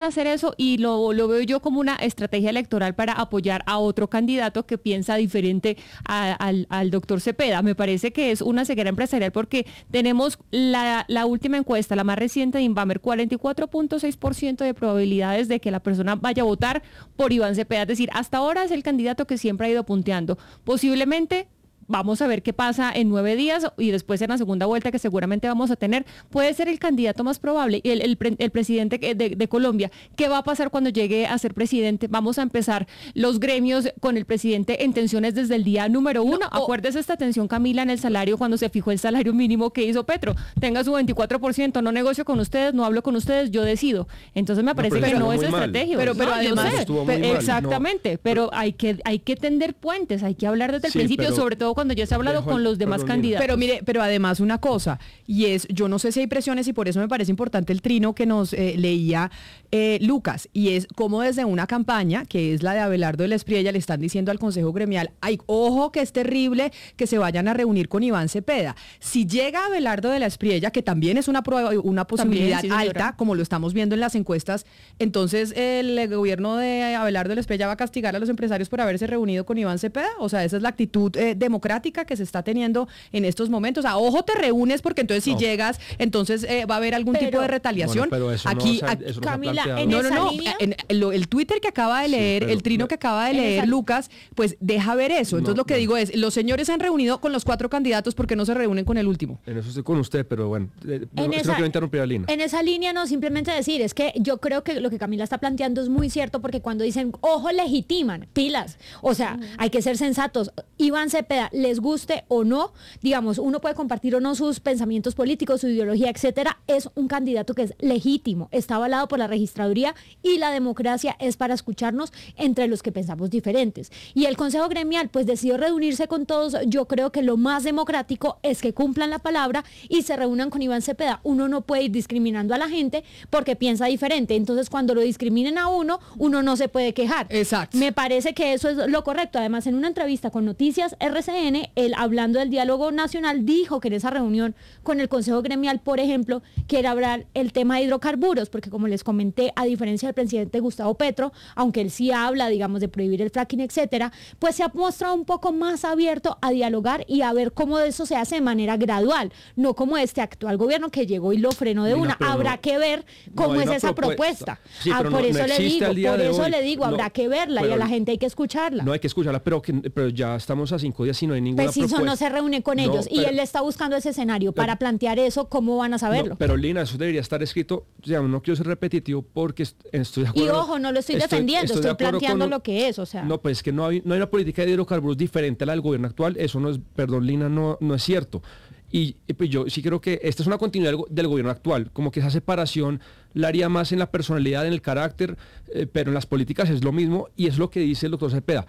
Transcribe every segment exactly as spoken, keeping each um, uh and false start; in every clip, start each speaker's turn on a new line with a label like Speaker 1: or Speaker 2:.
Speaker 1: hacer eso y lo, lo veo yo como una estrategia electoral para apoyar a otro candidato que piensa diferente a, al, al doctor Cepeda. Me parece que es una ceguera empresarial porque tenemos la, la última encuesta, la más reciente de Inbamer, cuarenta y cuatro punto seis por ciento de probabilidades de que la persona vaya a votar por Iván Cepeda. Es decir, hasta ahora es el candidato que siempre ha ido punteando. Posiblemente vamos a ver qué pasa en nueve días y después en la segunda vuelta que seguramente vamos a tener, puede ser el candidato más probable, el, el, el presidente de, de Colombia. ¿Qué va a pasar cuando llegue a ser presidente? Vamos a empezar los gremios con el presidente en tensiones desde el día número uno. No, Acuérdese esta tensión, Camila, en el salario cuando se fijó el salario mínimo que hizo Petro. Tenga su veinticuatro por ciento, no negocio con ustedes, no hablo con ustedes, yo decido. Entonces me parece no, que no es estrategia.
Speaker 2: Pero, pero
Speaker 1: no,
Speaker 2: además,
Speaker 1: pero, exactamente, no, pero hay que, hay que tender puentes, hay que hablar desde el sí, principio, pero, sobre todo cuando ya se ha hablado con los demás candidatos.
Speaker 2: Pero mire, pero además una cosa, y es, yo no sé si hay presiones y por eso me parece importante el trino que nos eh, leía eh, Lucas, y es como desde una campaña, que es la de Abelardo de la Espriella, le están diciendo al Consejo Gremial, ay, ojo que es terrible que se vayan a reunir con Iván Cepeda. Si llega Abelardo de la Espriella, que también es una, una posibilidad también, sí, alta, como lo estamos viendo en las encuestas, entonces el gobierno de Abelardo de la Espriella va a castigar a los empresarios por haberse reunido con Iván Cepeda. O sea, esa es la actitud eh, democrática que se está teniendo en estos momentos. A ojo te reúnes porque entonces si no. llegas, entonces eh, va a haber algún pero, tipo de retaliación.
Speaker 3: Bueno, pero eso
Speaker 2: aquí,
Speaker 3: no,
Speaker 2: aquí
Speaker 3: eso no
Speaker 2: Camila,
Speaker 3: se ha
Speaker 2: en no, no, no, línea, en, en lo, el Twitter que acaba de leer, sí, pero, el trino que acaba de leer Lucas, pues deja ver eso. Entonces no, lo que no. digo es, los señores se han reunido con los cuatro candidatos, ¿por qué no se reúnen con el último?
Speaker 3: En eso estoy con usted, pero bueno, eh,
Speaker 4: en
Speaker 3: no,
Speaker 4: esa,
Speaker 3: no quiero interrumpir a Lina.
Speaker 4: En esa línea no, simplemente decir, es que yo creo que lo que Camila está planteando es muy cierto, porque cuando dicen, ojo, legitiman, pilas, o sea, uh-huh. hay que ser sensatos. Iván Cepeda, les guste o no, digamos, uno puede compartir o no sus pensamientos políticos, su ideología, etcétera, es un candidato que es legítimo, está avalado por la registraduría y la democracia es para escucharnos entre los que pensamos diferentes. Y el Consejo Gremial pues decidió reunirse con todos. Yo creo que lo más democrático es que cumplan la palabra y se reúnan con Iván Cepeda. Uno no puede ir discriminando a la gente porque piensa diferente, entonces cuando lo discriminen a uno, uno no se puede quejar.
Speaker 2: Exacto.
Speaker 4: Me parece que eso es lo correcto. Además, en una entrevista con Noticias R C N, él, hablando del diálogo nacional, dijo que en esa reunión con el Consejo Gremial, por ejemplo, quiere hablar el tema de hidrocarburos, porque como les comenté, a diferencia del presidente Gustavo Petro, aunque él sí habla, digamos, de prohibir el fracking, etcétera, pues se ha mostrado un poco más abierto a dialogar y a ver cómo eso se hace de manera gradual, no como este actual gobierno que llegó y lo frenó de una. una. Habrá no, que ver cómo no es esa propuesta. propuesta. Sí, ah, por no, eso no le digo, por eso le digo, habrá que verla y a la gente hay que escucharla.
Speaker 3: No hay que escucharla, pero, que, pero ya estamos a cinco días y no hay ninguna
Speaker 4: pues si
Speaker 3: propuesta.
Speaker 4: no se reúne con ellos y él está buscando ese escenario para plantear eso, ¿cómo van a saberlo?
Speaker 3: Pero Lina, eso debería estar escrito, o sea, no quiero ser repetitivo porque estoy de acuerdo.
Speaker 4: Y ojo, no lo estoy, estoy defendiendo, estoy, estoy de planteando con, lo que es, o sea.
Speaker 3: No, pues es que no hay, no hay una política de hidrocarburos diferente a la del gobierno actual, eso no es, perdón Lina, no, no es cierto. Y, y pues yo sí creo que esta es una continuidad del, del gobierno actual, como que esa separación la haría más en la personalidad, en el carácter, eh, pero en las políticas es lo mismo y es lo que dice el doctor Cepeda.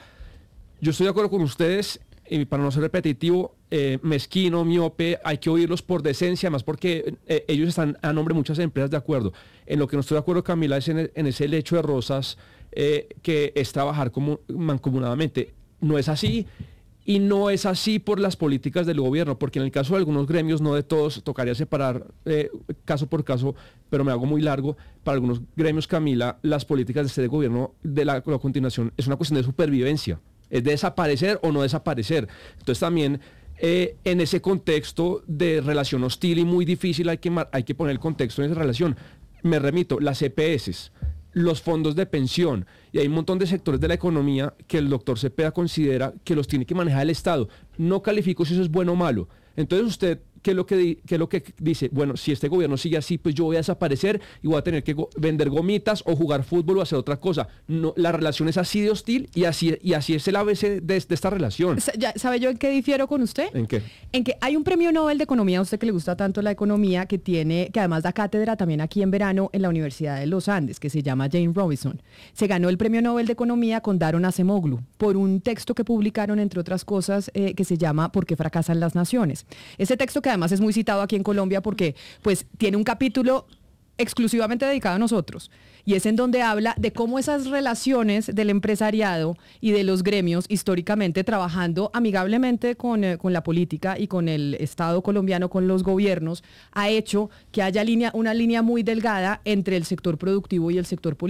Speaker 3: Yo estoy de acuerdo con ustedes, y para no ser repetitivo, eh, mezquino, miope, hay que oírlos por decencia, más porque eh, ellos están a nombre de muchas empresas de acuerdo. En lo que no estoy de acuerdo, Camila, es en, en ese lecho de rosas eh, que es trabajar como mancomunadamente. No es así. Y no es así por las políticas del gobierno, porque en el caso de algunos gremios, no de todos, tocaría separar eh, caso por caso, pero me hago muy largo. Para algunos gremios, Camila, las políticas de este gobierno de la, la continuación es una cuestión de supervivencia, es de desaparecer o no desaparecer. Entonces también eh, en ese contexto de relación hostil y muy difícil hay que, hay que poner el contexto en esa relación. Me remito, las E P S, los fondos de pensión, y hay un montón de sectores de la economía que el doctor Cepeda considera que los tiene que manejar el Estado. No califico si eso es bueno o malo. Entonces usted, ¿qué es lo que, di, qué es lo que dice? Bueno, si este gobierno sigue así, pues yo voy a desaparecer y voy a tener que go- vender gomitas o jugar fútbol o hacer otra cosa. No, la relación es así de hostil y así, y así es el A B C de, de esta relación.
Speaker 2: ¿Sabe yo en qué difiero con usted?
Speaker 3: ¿En qué?
Speaker 2: En que hay un premio Nobel de Economía, a usted que le gusta tanto la economía, que tiene, que además da cátedra también aquí en verano en la Universidad de los Andes, que se llama Jane Robinson. Se ganó el premio Nobel de Economía con Daron Acemoglu por un texto que publicaron, entre otras cosas, eh, que se llama ¿Por qué fracasan las naciones? Ese texto que además es muy citado aquí en Colombia porque pues tiene un capítulo exclusivamente dedicado a nosotros, y es en donde habla de cómo esas relaciones del empresariado y de los gremios históricamente trabajando amigablemente con, eh, con la política y con el Estado colombiano, con los gobiernos, ha hecho que haya línea, una línea muy delgada entre el sector productivo y el sector político.